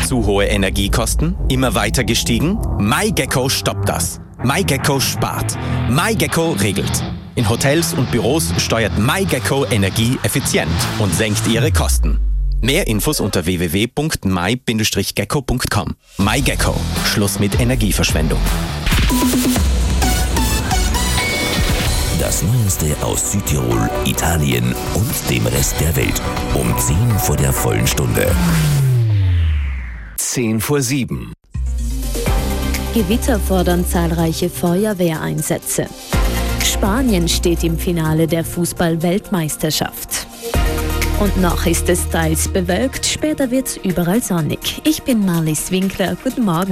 Zu hohe Energiekosten? Immer weiter gestiegen? MyGecko stoppt das. MyGecko spart. MyGecko regelt. In Hotels und Büros steuert MyGecko Energie effizient und senkt ihre Kosten. Mehr Infos unter www.my-gecko.com. MyGecko. Schluss mit Energieverschwendung. Das Neueste aus Südtirol, Italien und dem Rest der Welt. Um 10 vor der vollen Stunde. 6:50. Gewitter fordern zahlreiche Feuerwehreinsätze. Spanien steht im Finale der Fußball-Weltmeisterschaft. Und noch ist es teils bewölkt, später wird es überall sonnig. Ich bin Marlies Winkler, guten Morgen.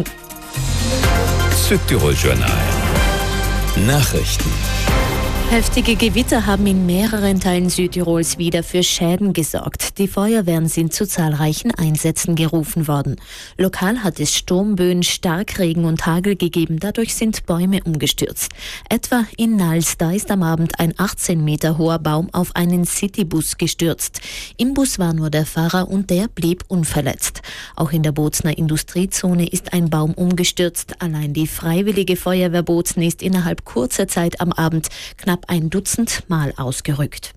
Südtirol Journal. Nachrichten. Heftige Gewitter haben in mehreren Teilen Südtirols wieder für Schäden gesorgt. Die Feuerwehren sind zu zahlreichen Einsätzen gerufen worden. Lokal hat es Sturmböen, Starkregen und Hagel gegeben. Dadurch sind Bäume umgestürzt. Etwa in Nals, da ist am Abend ein 18 Meter hoher Baum auf einen Citybus gestürzt. Im Bus war nur der Fahrer und der blieb unverletzt. Auch in der Bozner Industriezone ist ein Baum umgestürzt. Allein die Freiwillige Feuerwehr Bozen ist innerhalb kurzer Zeit am Abend knapp ein Dutzend Mal ausgerückt.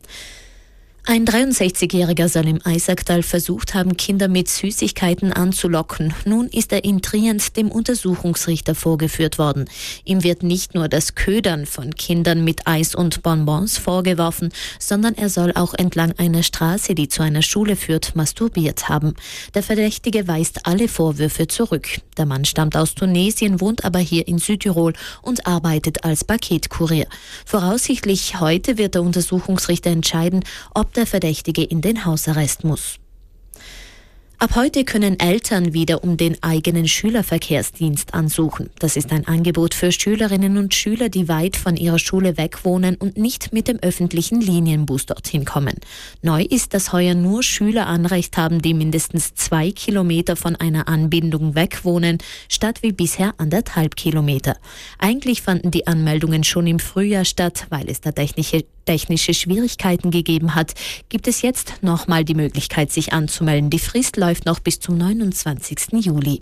Ein 63-Jähriger soll im Eisacktal versucht haben, Kinder mit Süßigkeiten anzulocken. Nun ist er in Trient dem Untersuchungsrichter vorgeführt worden. Ihm wird nicht nur das Ködern von Kindern mit Eis und Bonbons vorgeworfen, sondern er soll auch entlang einer Straße, die zu einer Schule führt, masturbiert haben. Der Verdächtige weist alle Vorwürfe zurück. Der Mann stammt aus Tunesien, wohnt aber hier in Südtirol und arbeitet als Paketkurier. Voraussichtlich heute wird der Untersuchungsrichter entscheiden, ob der Verdächtige in den Hausarrest muss. Ab heute können Eltern wieder um den eigenen Schülerverkehrsdienst ansuchen. Das ist ein Angebot für Schülerinnen und Schüler, die weit von ihrer Schule weg wohnen und nicht mit dem öffentlichen Linienbus dorthin kommen. Neu ist, dass heuer nur Schüler Anrecht haben, die mindestens 2 Kilometer von einer Anbindung weg wohnen, statt wie bisher 1,5 Kilometer. Eigentlich fanden die Anmeldungen schon im Frühjahr statt, weil es da technische Schwierigkeiten gegeben hat, gibt es jetzt nochmal die Möglichkeit, sich anzumelden. Die Frist läuft noch bis zum 29. Juli.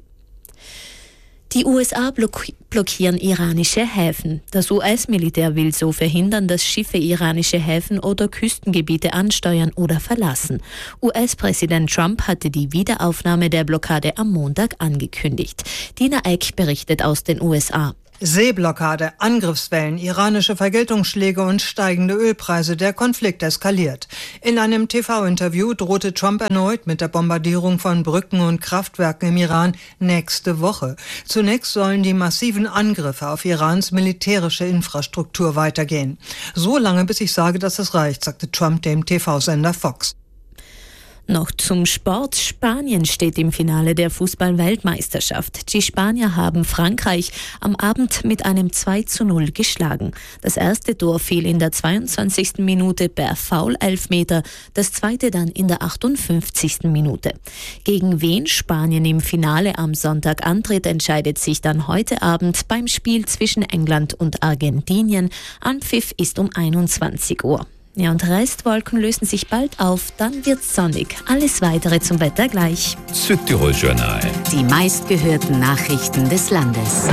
Die USA blockieren iranische Häfen. Das US-Militär will so verhindern, dass Schiffe iranische Häfen oder Küstengebiete ansteuern oder verlassen. US-Präsident Trump hatte die Wiederaufnahme der Blockade am Montag angekündigt. Dina Eck berichtet aus den USA. Seeblockade, Angriffswellen, iranische Vergeltungsschläge und steigende Ölpreise. Der Konflikt eskaliert. In einem TV-Interview drohte Trump erneut mit der Bombardierung von Brücken und Kraftwerken im Iran nächste Woche. Zunächst sollen die massiven Angriffe auf Irans militärische Infrastruktur weitergehen. So lange, bis ich sage, dass es reicht, sagte Trump dem TV-Sender Fox. Noch zum Sport. Spanien steht im Finale der Fußball-Weltmeisterschaft. Die Spanier haben Frankreich am Abend mit einem 2:0 geschlagen. Das erste Tor fiel in der 22. Minute per Foul-Elfmeter, das zweite dann in der 58. Minute. Gegen wen Spanien im Finale am Sonntag antritt, entscheidet sich dann heute Abend beim Spiel zwischen England und Argentinien. Anpfiff ist um 21 Uhr. Ja, und Restwolken lösen sich bald auf, dann wird's sonnig. Alles Weitere zum Wetter gleich. Südtirol Journal. Die meistgehörten Nachrichten des Landes.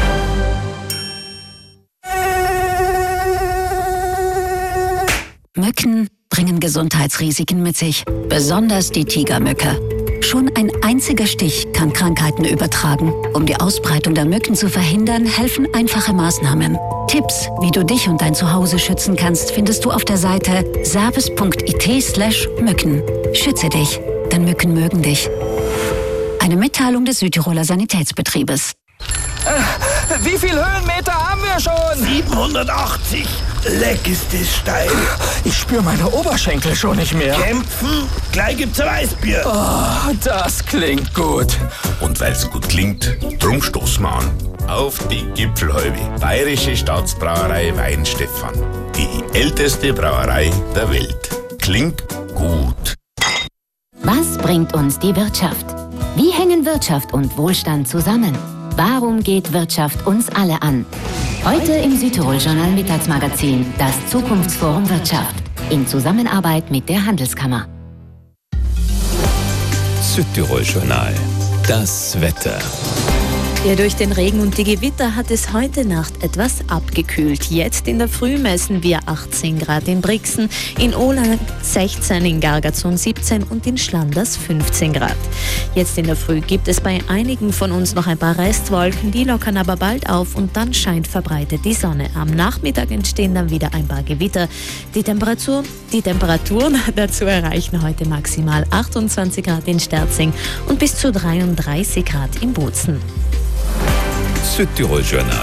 Mücken bringen Gesundheitsrisiken mit sich, besonders die Tigermücke. Schon ein einziger Stich kann Krankheiten übertragen. Um die Ausbreitung der Mücken zu verhindern, helfen einfache Maßnahmen. Tipps, wie du dich und dein Zuhause schützen kannst, findest du auf der Seite service.it/Mücken. Schütze dich, denn Mücken mögen dich. Eine Mitteilung des Südtiroler Sanitätsbetriebes. Wie viel Höhenmeter haben wir schon? 780. Leck ist das steil. Ich spüre meine Oberschenkel schon nicht mehr. Kämpfen? Gleich gibt's ein Weißbier. Oh, das klingt gut. Und weil's gut klingt, drum stoßen wir an. Auf die Gipfelhalbe. Bayerische Staatsbrauerei Weinstefan. Die älteste Brauerei der Welt. Klingt gut. Was bringt uns die Wirtschaft? Wie hängen Wirtschaft und Wohlstand zusammen? Warum geht Wirtschaft uns alle an? Heute im Südtirol-Journal Mittagsmagazin das Zukunftsforum Wirtschaft in Zusammenarbeit mit der Handelskammer. Südtirol Journal. Das Wetter. Ja, durch den Regen und die Gewitter hat es heute Nacht etwas abgekühlt. Jetzt in der Früh messen wir 18 Grad in Brixen, in Ohlau 16, in Gargazon 17 und in Schlanders 15 Grad. Jetzt in der Früh gibt es bei einigen von uns noch ein paar Restwolken, die lockern aber bald auf und dann scheint verbreitet die Sonne. Am Nachmittag entstehen dann wieder ein paar Gewitter. Die Temperaturen dazu erreichen heute maximal 28 Grad in Sterzing und bis zu 33 Grad in Bozen. Südtirol Journal.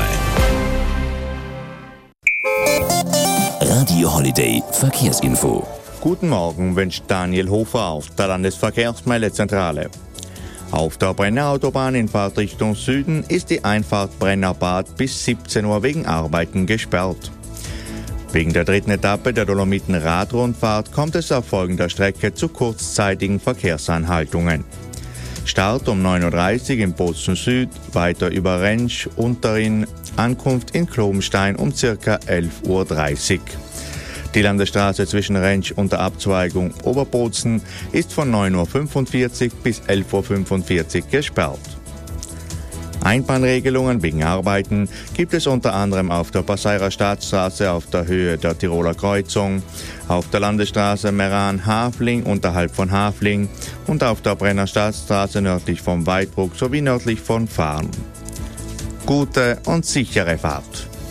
Radio Holiday Verkehrsinfo. Guten Morgen, wünscht Daniel Hofer auf der Landesverkehrsmeldezentrale. Auf der Brenner-Autobahn in Fahrtrichtung Süden ist die Einfahrt Brennerbad bis 17 Uhr wegen Arbeiten gesperrt. Wegen der dritten Etappe der Dolomiten-Radrundfahrt kommt es auf folgender Strecke zu kurzzeitigen Verkehrsanhaltungen. Start um 9.30 Uhr in Bozen Süd, weiter über Rentsch, Unterrinn, Ankunft in Klobenstein um ca. 11.30 Uhr. Die Landesstraße zwischen Rentsch und der Abzweigung Oberbozen ist von 9.45 Uhr bis 11.45 Uhr gesperrt. Einbahnregelungen wegen Arbeiten gibt es unter anderem auf der Passeirer Staatsstraße auf der Höhe der Tiroler Kreuzung, auf der Landesstraße Meran-Hafling unterhalb von Hafling und auf der Brenner Staatsstraße nördlich vom Weidbruck sowie nördlich von Farn. Gute und sichere Fahrt.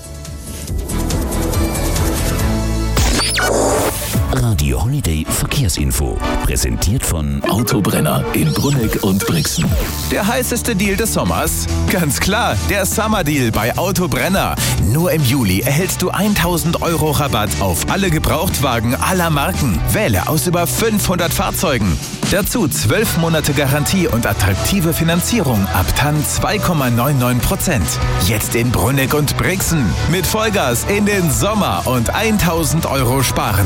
Radio Holiday Verkehrsinfo. Präsentiert von Autobrenner in Brunegg und Brixen. Der heißeste Deal des Sommers? Ganz klar, der Summer Deal bei Autobrenner. Nur im Juli erhältst du 1.000 € Rabatt auf alle Gebrauchtwagen aller Marken. Wähle aus über 500 Fahrzeugen. Dazu 12 Monate Garantie und attraktive Finanzierung ab TAN 2,99%. Jetzt in Brunegg und Brixen. Mit Vollgas in den Sommer und 1.000 € sparen.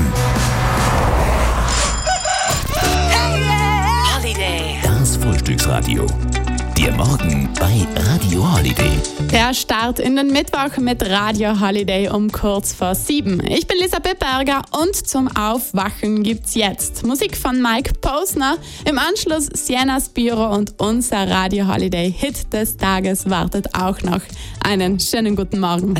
Das Frühstücksradio. Der Morgen bei Radio Holiday. Der Start in den Mittwoch mit Radio Holiday um kurz vor 7. Ich bin Lisa Bittberger und zum Aufwachen gibt's jetzt Musik von Mike Posner. Im Anschluss Sienas Büro und unser Radio Holiday Hit des Tages wartet auch noch. Einen schönen guten Morgen.